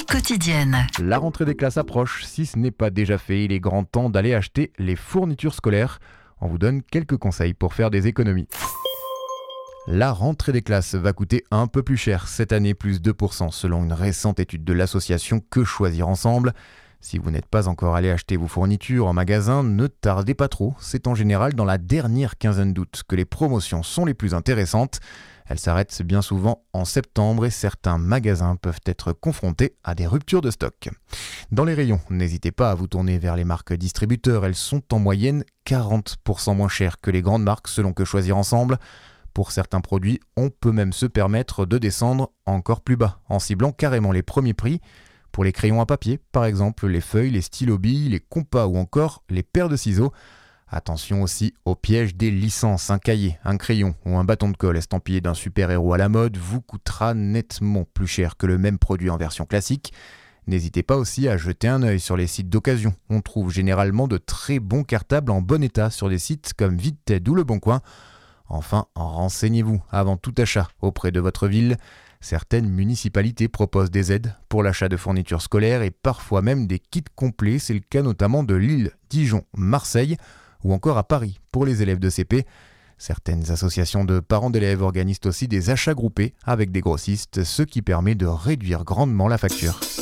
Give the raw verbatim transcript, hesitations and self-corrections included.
quotidienne. La rentrée des classes approche. Si ce n'est pas déjà fait, il est grand temps d'aller acheter les fournitures scolaires. On vous donne quelques conseils pour faire des économies. La rentrée des classes va coûter un peu plus cher cette année, plus deux pour cent selon une récente étude de l'association Que Choisir Ensemble. Si vous n'êtes pas encore allé acheter vos fournitures en magasin, ne tardez pas trop. C'est en général dans la dernière quinzaine d'août que les promotions sont les plus intéressantes. Elles s'arrêtent bien souvent en septembre et certains magasins peuvent être confrontés à des ruptures de stock. Dans les rayons, n'hésitez pas à vous tourner vers les marques distributeurs. Elles sont en moyenne quarante pour cent moins chères que les grandes marques selon Que Choisir Ensemble. Pour certains produits, on peut même se permettre de descendre encore plus bas en ciblant carrément les premiers prix. Pour les crayons à papier, par exemple, les feuilles, les stylos billes, les compas ou encore les paires de ciseaux. Attention aussi au piège des licences. Un cahier, un crayon ou un bâton de colle estampillé d'un super-héros à la mode vous coûtera nettement plus cher que le même produit en version classique. N'hésitez pas aussi à jeter un œil sur les sites d'occasion. On trouve généralement de très bons cartables en bon état sur des sites comme Vinted ou Le Bon Coin. Enfin, renseignez-vous avant tout achat auprès de votre ville. Certaines municipalités proposent des aides pour l'achat de fournitures scolaires et parfois même des kits complets. C'est le cas notamment de Lille, Dijon, Marseille ou encore à Paris pour les élèves de C P. Certaines associations de parents d'élèves organisent aussi des achats groupés avec des grossistes, ce qui permet de réduire grandement la facture.